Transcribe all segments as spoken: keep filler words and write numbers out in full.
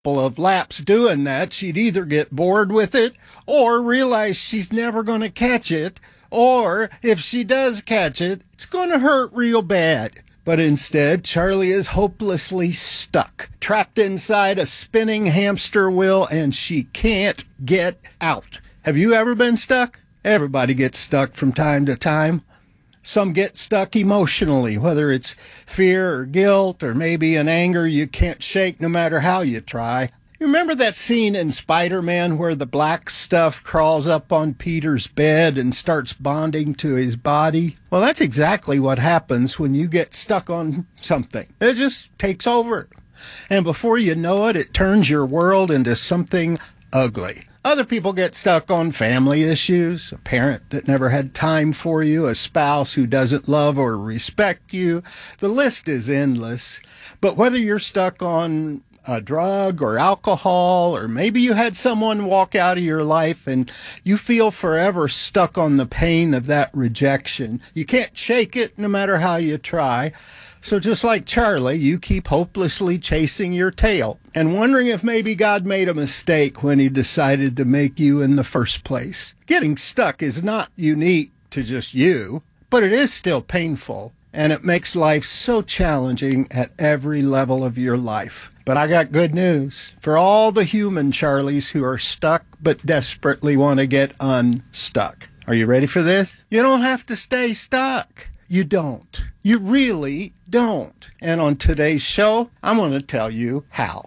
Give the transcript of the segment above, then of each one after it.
couple of laps doing that, she'd either get bored with it or realize she's never going to catch it, or if she does catch it, it's going to hurt real bad. But instead, Charlie is hopelessly stuck, trapped inside a spinning hamster wheel, and she can't get out. Have you ever been stuck? Everybody gets stuck from time to time. Some get stuck emotionally, whether it's fear or guilt or maybe an anger you can't shake no matter how you try. You remember that scene in Spider-Man where the black stuff crawls up on Peter's bed and starts bonding to his body? Well, that's exactly what happens when you get stuck on something. It just takes over. And before you know it, it turns your world into something ugly. Other people get stuck on family issues, a parent that never had time for you, a spouse who doesn't love or respect you. The list is endless. But whether you're stuck on a drug or alcohol, or maybe you had someone walk out of your life and you feel forever stuck on the pain of that rejection. You can't shake it no matter how you try. So just like Charlie, you keep hopelessly chasing your tail and wondering if maybe God made a mistake when he decided to make you in the first place. Getting stuck is not unique to just you, but it is still painful, and it makes life so challenging at every level of your life. But I got good news for all the human Charlies who are stuck but desperately want to get unstuck. Are you ready for this? You don't have to stay stuck. You don't. You really don't. And on today's show, I'm going to tell you how.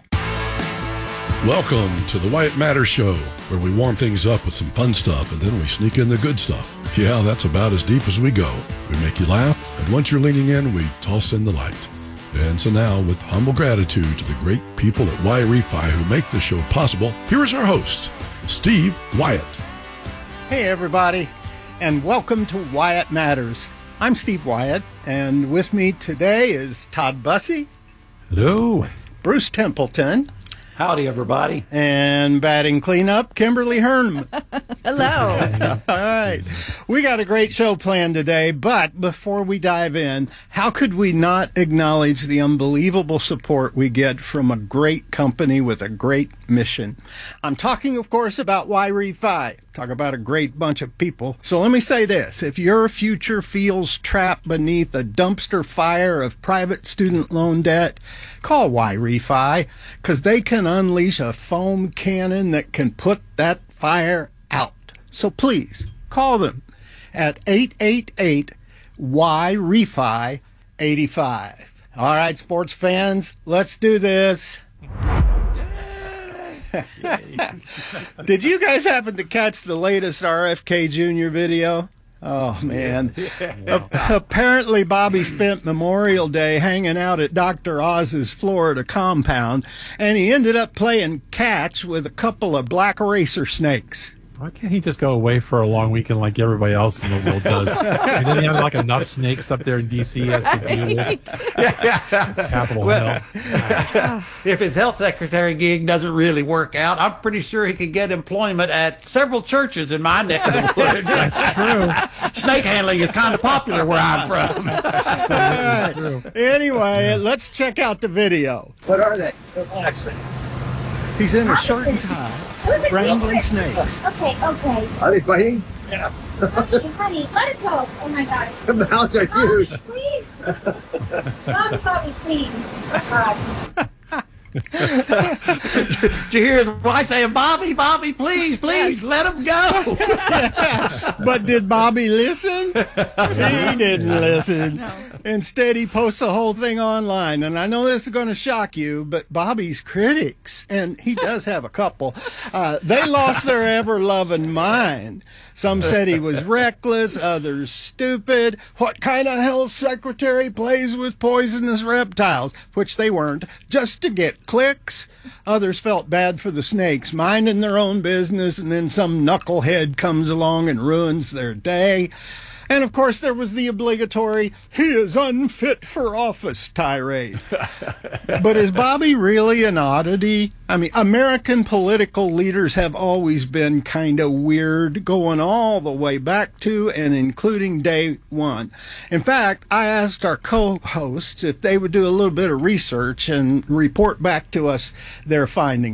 Welcome to the Wyatt Matters Show, where we warm things up with some fun stuff and then we sneak in the good stuff. Yeah, that's about as deep as we go. We make you laugh, and once you're leaning in, we toss in the light. And so now, with humble gratitude to the great people at Wi-Refi who make this show possible, here is our host, Steve Wyatt. Hey, everybody, and welcome to Wyatt Matters. I'm Steve Wyatt, and with me today is Todd Bussey. Hello. Bruce Templeton. Howdy, everybody. And batting cleanup, Kimberly Herman. Hello. All right. We got a great show planned today, but before we dive in, how could we not acknowledge the unbelievable support we get from a great company with a great mission? I'm talking, of course, about Wi-Refi. Talk about a great bunch of people. So let me say this. If your future feels trapped beneath a dumpster fire of private student loan debt, call Wi-Refi, because they can unleash a foam cannon that can put that fire out. So please, call them at eight eight eight Y R E F I eighty-five. All right, sports fans, let's do this. Did you guys happen to catch the latest R F K Junior video? Oh, man. Yeah. A- apparently, Bobby spent Memorial Day hanging out at Doctor Oz's Florida compound, and he ended up playing catch with a couple of black racer snakes. Why can't he just go away for a long weekend like everybody else in the world does? And then he have like enough snakes up there in D C as to deal with Capitol Well, Hill. If his health secretary gig doesn't really work out, I'm pretty sure he could get employment at several churches in my neck of the woods. That's true. Snake handling is kind of popular where I'm from. All right. Anyway, let's check out the video. What are they? They're black snakes. He's in a shirt and tie, wrangling snakes. Okay, okay. Are they fighting? Yeah. Okay, honey, let it go. Oh my God. The mouths are huge. Please. Bobby, Bobby, please. God. Did you hear his wife saying, Bobby, Bobby, please, please, let him go? But did Bobby listen? He didn't listen. No. Instead, he posts the whole thing online. And I know this is going to shock you, but Bobby's critics, and he does have a couple, uh, they lost their ever-loving mind. Some said he was reckless, others stupid. What kind of health secretary plays with poisonous reptiles? Which they weren't, just to get clicks. Others felt bad for the snakes, minding their own business, and then some knucklehead comes along and ruins their day. And of course, there was the obligatory, he is unfit for office tirade. But is Bobby really an oddity? I mean, American political leaders have always been kind of weird, going all the way back to and including day one. In fact, I asked our co-hosts if they would do a little bit of research and report back to us their findings.